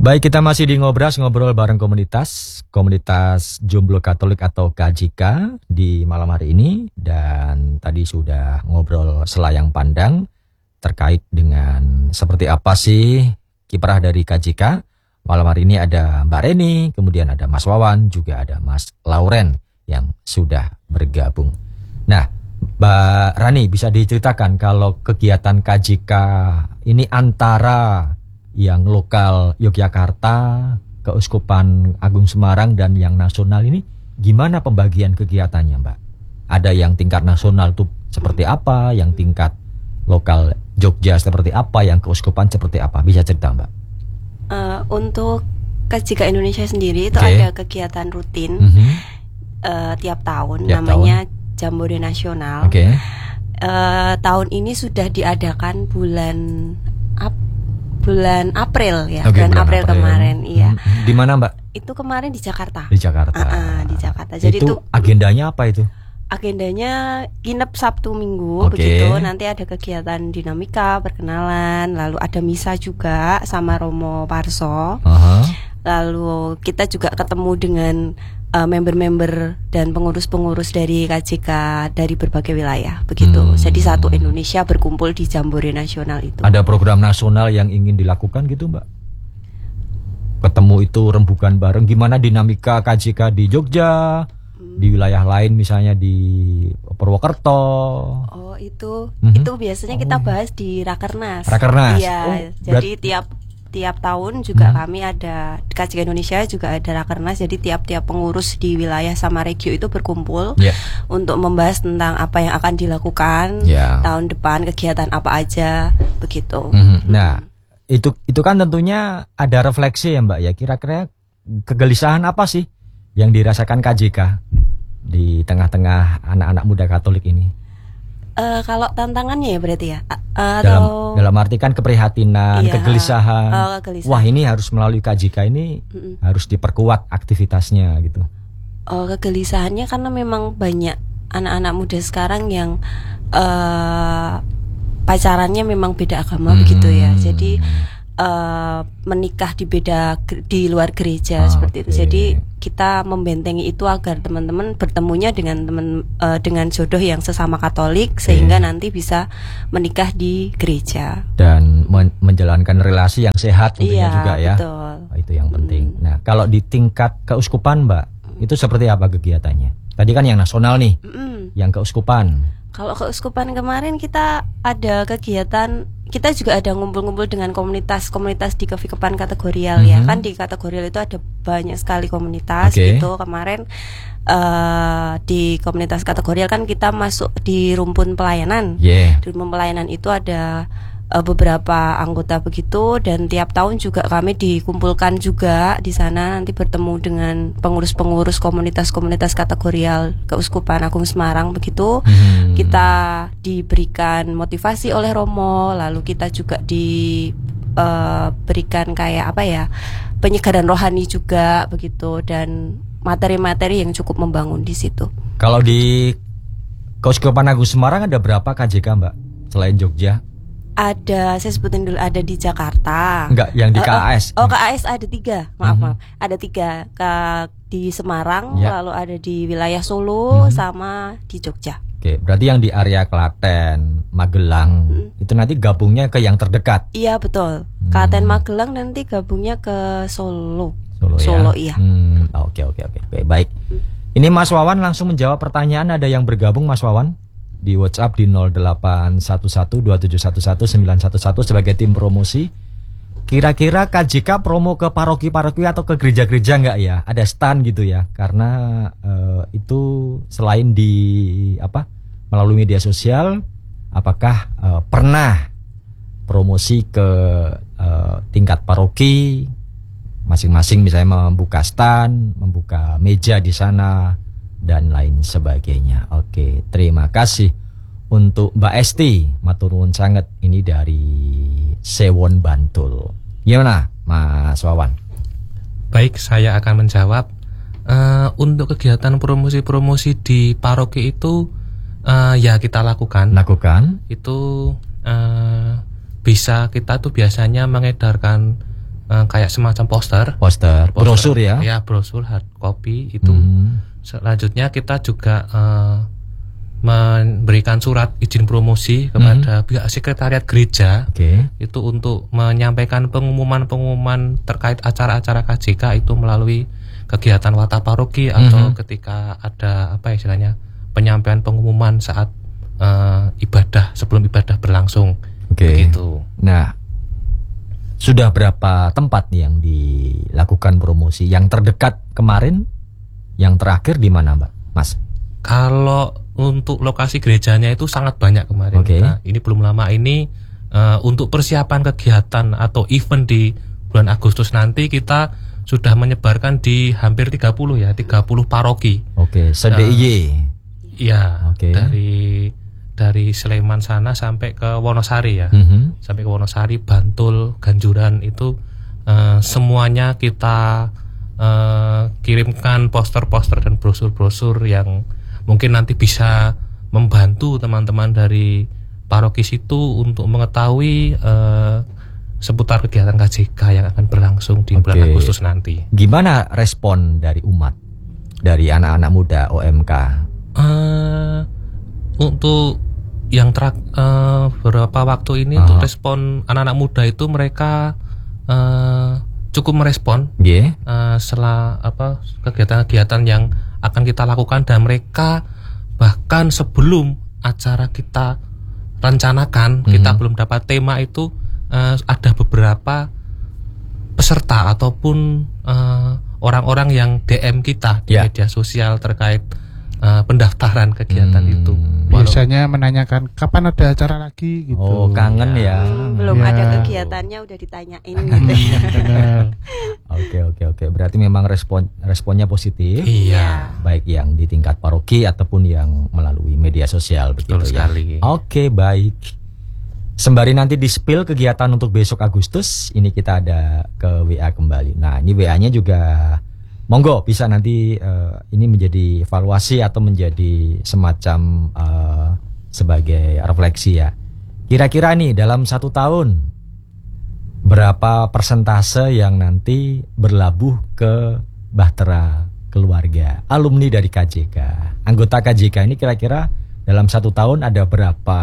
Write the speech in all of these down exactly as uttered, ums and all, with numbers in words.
Baik, kita masih di Ngobras, ngobrol bareng komunitas, komunitas Jomblo Katolik atau K J K di malam hari ini. Dan tadi sudah ngobrol selayang pandang terkait dengan seperti apa sih kiprah dari K J K. Malam hari ini ada Mbak Reni, kemudian ada Mas Wawan, juga ada Mas Lauren yang sudah bergabung. Nah, Mbak Rani, bisa diceritakan kalau kegiatan K J K ini antara yang lokal Yogyakarta, Keuskupan Agung Semarang, dan yang nasional ini gimana pembagian kegiatannya, Mbak? Ada yang tingkat nasional tuh seperti apa, yang tingkat lokal Jogja seperti apa, yang keuskupan seperti apa? Bisa cerita, Mbak? Uh, untuk K J K Indonesia sendiri itu okay. ada kegiatan rutin mm-hmm. uh, tiap tahun, tiap namanya tahun. Jambore Nasional. Okay. Uh, tahun ini sudah diadakan bulan ap, bulan April ya, okay, bulan, bulan April, April kemarin, hmm. iya. Di mana, Mbak? Itu kemarin di Jakarta. Di Jakarta. Uh-uh, di Jakarta. Jadi itu, itu agendanya apa itu? Agendanya nginep Sabtu Minggu, okay. begitu. Nanti ada kegiatan dinamika, perkenalan, lalu ada misa juga sama Romo Parso. Uh-huh. Lalu kita juga ketemu dengan uh, member-member dan pengurus-pengurus dari K J K dari berbagai wilayah, begitu. Hmm. Jadi satu Indonesia berkumpul di Jambore Nasional itu. Ada program nasional yang ingin dilakukan gitu, Mbak? Ketemu itu rembukan bareng, gimana dinamika K J K di Jogja, hmm. di wilayah lain misalnya di Purwokerto. Oh, itu mm-hmm. itu biasanya kita bahas di Rakernas. Rakernas. Iya, oh, jadi berat... tiap tiap tahun juga hmm. kami ada K J K Indonesia juga ada Rakernas. Jadi tiap-tiap pengurus di wilayah sama regio itu berkumpul yeah. untuk membahas tentang apa yang akan dilakukan yeah. tahun depan, kegiatan apa aja, begitu. Hmm. Nah, itu itu kan tentunya ada refleksi ya, Mbak ya. Kira-kira kegelisahan apa sih yang dirasakan K J K di tengah-tengah anak-anak muda Katolik ini? Uh, kalau tantangannya ya berarti ya uh, dalam atau... dalam arti kan keprihatinan, iya, kegelisahan. Uh, kegelisahan. Wah, ini harus melalui K J K ini Mm-mm. harus diperkuat aktivitasnya gitu. Oh, kegelisahannya karena memang banyak anak-anak muda sekarang yang uh, pacarannya memang beda agama, hmm. begitu ya. Jadi uh, menikah di beda di luar gereja ah, seperti okay. itu. Jadi kita membentengi itu agar teman-teman bertemunya dengan teman uh, dengan jodoh yang sesama Katolik, okay. sehingga nanti bisa menikah di gereja dan men- menjalankan relasi yang sehat tentunya iya, juga ya. Betul. Oh, itu yang penting. Hmm. Nah, kalau di tingkat keuskupan, Mbak, hmm. itu seperti apa kegiatannya? Tadi kan yang nasional nih, hmm. yang keuskupan. Kalau keuskupan kemarin kita ada kegiatan, kita juga ada ngumpul-ngumpul dengan komunitas-komunitas di keuskupan kategorial mm-hmm. ya. Kan di kategorial itu ada banyak sekali komunitas okay. gitu. Kemarin uh, di komunitas kategorial kan kita masuk di rumpun pelayanan. Yeah. Di rumpun pelayanan itu ada uh, beberapa anggota begitu, dan tiap tahun juga kami dikumpulkan juga di sana, nanti bertemu dengan pengurus-pengurus komunitas-komunitas kategorial Keuskupan Agung Semarang begitu. Hmm. Kita diberikan motivasi oleh Romo, lalu kita juga diberikan uh, kayak apa ya, penyegaran rohani juga begitu, dan materi-materi yang cukup membangun di situ. Kalau di Keuskupan Agung Semarang ada berapa K J K, Mbak, selain Jogja? Ada, saya sebutin dulu, ada di Jakarta. Enggak, yang di K A S. Oh, oh K A S ada tiga, maaf mm-hmm. maaf. Ada tiga, ke di Semarang, yeah. lalu ada di wilayah Solo, mm-hmm. sama di Jogja. Oke, berarti yang di area Klaten, Magelang, hmm. itu nanti gabungnya ke yang terdekat. Iya betul. Hmm. Klaten, Magelang nanti gabungnya ke Solo. Solo, Solo ya? iya. Hmm. Oke oke oke. Oke, baik. Hmm. Ini Mas Wawan langsung menjawab pertanyaan. Ada yang bergabung, Mas Wawan, di WhatsApp di nol delapan satu satu dua tujuh satu satu sembilan satu satu sebagai tim promosi. Kira-kira K J K promo ke paroki-paroki atau ke gereja-gereja nggak ya? Ada stand gitu ya? Karena uh, itu selain di apa melalui media sosial, apakah uh, pernah promosi ke uh, tingkat paroki masing-masing, misalnya membuka stand, membuka meja di sana dan lain sebagainya? Oke, terima kasih untuk Mbak Esti, matur nuwun sanget, ini dari Sewon Bantul. Gimana Mas Wawan? Baik, saya akan menjawab. uh, Untuk kegiatan promosi-promosi di paroki itu uh, ya kita lakukan. Lakukan Itu uh, bisa, kita tuh biasanya mengedarkan uh, kayak semacam poster, poster, brosur ya, ya brosur hard copy itu. Hmm. Selanjutnya kita juga uh, memberikan surat izin promosi kepada hmm. pihak sekretariat gereja, okay. itu untuk menyampaikan pengumuman-pengumuman terkait acara-acara K J K itu melalui kegiatan Wata Paroki atau hmm. ketika ada apa istilahnya penyampaian pengumuman saat uh, ibadah sebelum ibadah berlangsung, okay. begitu. Nah, sudah berapa tempat yang dilakukan promosi? Yang terdekat kemarin, yang terakhir di mana, Mbak, Mas? Kalau untuk lokasi gerejanya itu sangat banyak kemarin. Okay. Nah, ini belum lama ini uh, untuk persiapan kegiatan atau event di bulan Agustus nanti kita sudah menyebarkan di hampir tiga puluh ya, tiga puluh paroki. Oke, okay. se-D I Y. Iya, okay. dari dari Sleman sana sampai ke Wonosari ya. Mm-hmm. Sampai ke Wonosari, Bantul, Ganjuran itu uh, semuanya kita uh, kirimkan poster-poster dan brosur-brosur yang mungkin nanti bisa membantu teman-teman dari paroki situ untuk mengetahui uh, seputar kegiatan K J K yang akan berlangsung di okay. bulan Agustus nanti. Gimana respon dari umat, dari anak-anak muda O M K? Uh, untuk yang terak uh, beberapa waktu ini uh-huh. untuk respon anak-anak muda itu mereka uh, cukup merespon yeah. uh, setelah apa kegiatan-kegiatan yang akan kita lakukan, dan mereka bahkan sebelum acara kita rencanakan, mm-hmm. kita belum dapat tema itu, uh, ada beberapa peserta ataupun uh, orang-orang yang D M kita di yeah. media sosial terkait uh, pendaftaran kegiatan hmm. itu. Biasanya menanyakan kapan ada acara lagi gitu. Oh, kangen ya. Hmm, belum ya. ada kegiatannya udah ditanyain gitu ya. Oke oke oke. Berarti memang respon responnya positif. Iya. Baik yang di tingkat paroki ataupun yang melalui media sosial begitu ya. Sekali. Oke, baik. Sembari nanti di-spill kegiatan untuk besok Agustus, ini kita ada ke W A kembali. Nah, ini W A-nya juga monggo bisa nanti uh, ini menjadi evaluasi atau menjadi semacam uh, sebagai refleksi ya. Kira-kira nih dalam satu tahun berapa persentase yang nanti berlabuh ke bahtera keluarga alumni dari K J K? Anggota K J K ini kira-kira dalam satu tahun ada berapa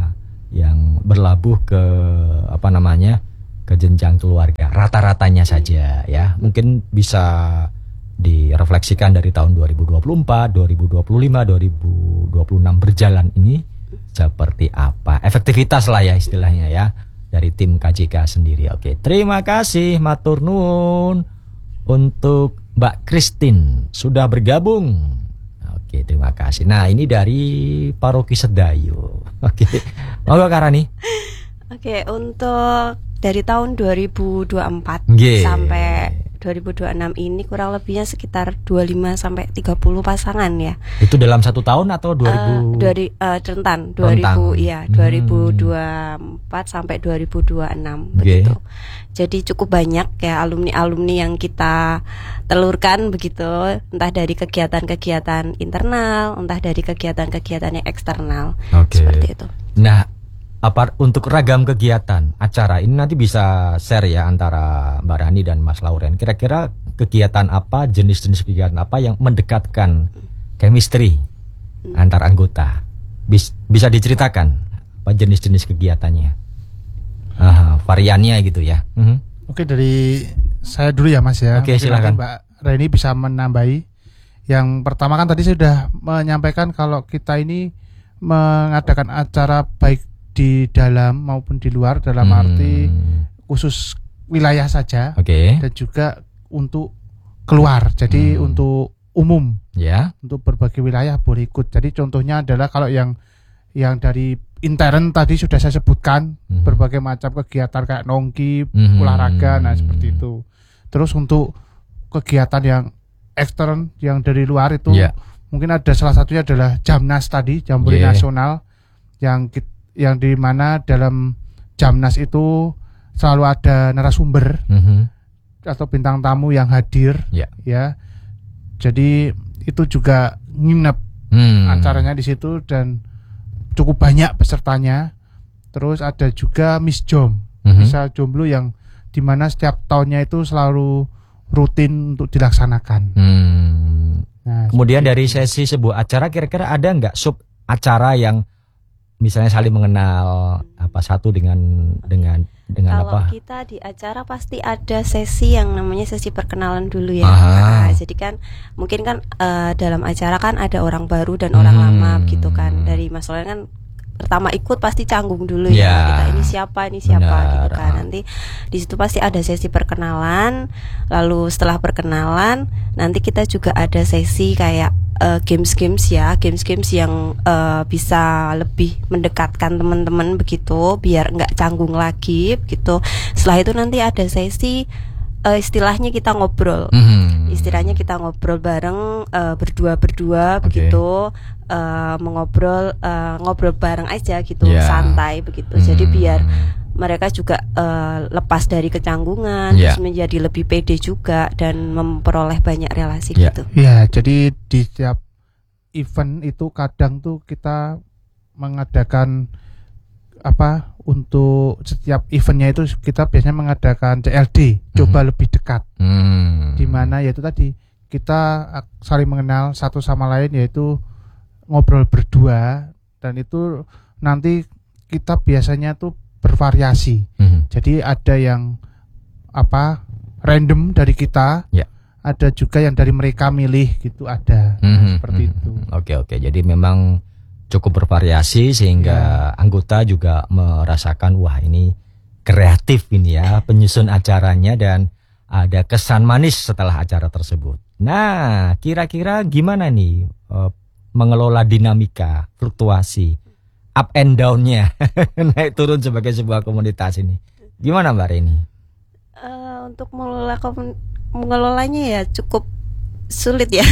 yang berlabuh ke apa namanya ke jenjang keluarga? Rata-ratanya saja ya. Mungkin bisa direfleksikan dari tahun dua ribu dua puluh empat, dua ribu dua puluh lima, dua ribu dua puluh enam berjalan ini seperti apa? Efektivitas lah ya istilahnya ya dari tim K J K sendiri. Oke, terima kasih matur nuwun untuk Mbak Christine sudah bergabung. Oke, terima kasih. Nah, ini dari Paroki Sedayu. Oke. Monggo Kak Rani. Oke, untuk dari tahun dua ribu dua puluh empat yeah. sampai dua ribu dua puluh enam ini kurang lebihnya sekitar dua puluh lima sampai tiga puluh pasangan ya. Itu dalam satu tahun atau dua ribu? Uh, dari uh, rentan dua ribu iya, dua ribu dua puluh empat sampai dua ribu dua puluh enam okay. begitu. Jadi cukup banyak ya alumni-alumni yang kita telurkan begitu, entah dari kegiatan-kegiatan internal, entah dari kegiatan-kegiatan yang eksternal. Okay. Seperti itu. Nah, apa untuk ragam kegiatan acara ini nanti bisa share ya antara Mbak Rani dan Mas Lauren. Kira-kira kegiatan apa, jenis-jenis kegiatan apa yang mendekatkan chemistry hmm. antar anggota? Bis, bisa diceritakan apa jenis-jenis kegiatannya? Aha, variannya gitu ya. Uh-huh. Oke, dari saya dulu ya Mas ya. Oke, silakan. Mbak Rani bisa menambahi. Yang pertama kan tadi saya sudah menyampaikan kalau kita ini mengadakan acara baik di dalam maupun di luar dalam hmm. arti khusus wilayah saja, okay. dan juga untuk keluar, jadi hmm. untuk umum, ya, yeah. untuk berbagai wilayah boleh ikut. Jadi contohnya adalah kalau yang yang dari intern tadi sudah saya sebutkan hmm. berbagai macam kegiatan kayak nongki, hmm. olahraga, nah seperti itu. Terus untuk kegiatan yang ekstern yang dari luar itu yeah. mungkin ada salah satunya adalah Jamnas tadi, Jambore yeah. Nasional yang kita yang di mana dalam Jamnas itu selalu ada narasumber mm-hmm. atau bintang tamu yang hadir, yeah. ya. Jadi itu juga nginep mm. acaranya di situ dan cukup banyak pesertanya. Terus ada juga Miss Jom, mm-hmm. misal jomblo yang di mana setiap tahunnya itu selalu rutin untuk dilaksanakan. Hmm. Nah, kemudian dari sesi sebuah acara kira-kira ada nggak sub acara yang misalnya saling mengenal apa satu dengan dengan dengan Kalau apa? kita di acara pasti ada sesi yang namanya sesi perkenalan dulu ya. Aha. Nah, jadi kan mungkin kan uh, dalam acara kan ada orang baru dan orang Hmm. lama gitu kan. Dari Mas Lolen kan pertama ikut pasti canggung dulu ya, Ya. kita ini siapa ini siapa Benar. gitu kan. Nanti di situ pasti ada sesi perkenalan, lalu setelah perkenalan nanti kita juga ada sesi kayak uh, games-games ya, games-games yang uh, bisa lebih mendekatkan teman-teman begitu, biar nggak canggung lagi begitu. Setelah itu nanti ada sesi uh, istilahnya kita ngobrol. Mhm. Istilahnya kita ngobrol bareng uh, berdua-berdua Oke. begitu, uh, mengobrol uh, ngobrol bareng aja gitu, Ya. santai begitu. Jadi Hmm. biar mereka juga uh, lepas dari kecanggungan, Ya. terus menjadi lebih pede juga dan memperoleh banyak relasi Ya. gitu. Ya, jadi di setiap event itu kadang tuh kita mengadakan apa untuk setiap eventnya itu kita biasanya mengadakan C L D, coba Mhm. lebih dekat. Hmm. Di mana yaitu tadi kita saling mengenal satu sama lain, yaitu ngobrol berdua, dan itu nanti kita biasanya tuh bervariasi. Mhm. Jadi ada yang apa random dari kita, Ya. ada juga yang dari mereka milih gitu, ada. Nah, Mhm, seperti mhm. itu. Oke oke. Jadi memang cukup bervariasi sehingga anggota juga merasakan wah ini kreatif ini ya penyusun acaranya dan ada kesan manis setelah acara tersebut. Nah, kira-kira gimana nih eh, mengelola dinamika, fluktuasi, up and down-nya naik turun sebagai sebuah komunitas ini? Gimana Mbak Reni? Eh, untuk mengelola komun- mengelolanya ya cukup sulit ya.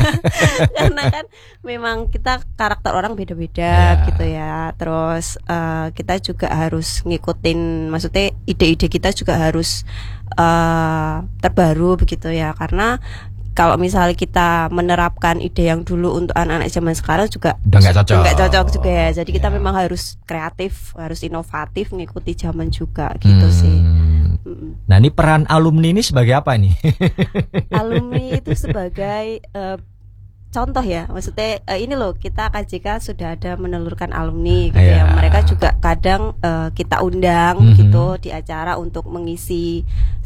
Karena kan memang kita karakter orang beda-beda Ya. gitu ya. Terus eh, kita juga harus ngikutin, maksudnya ide-ide kita juga harus eh, terbaru begitu ya. Karena kalau misalnya kita menerapkan ide yang dulu untuk anak-anak zaman sekarang juga Udah nggak cocok. nggak cocok juga ya. Jadi kita Ya. memang harus kreatif, harus inovatif, ngikuti zaman juga gitu Hmm. sih. Mm-mm. Nah, ini peran alumni ini sebagai apa nih? Alumni itu sebagai eh, contoh ya, maksudnya eh, ini loh, kita K J K sudah ada menelurkan alumni gitu Iya. ya. Mereka juga kadang eh, kita undang Mhm. gitu di acara untuk mengisi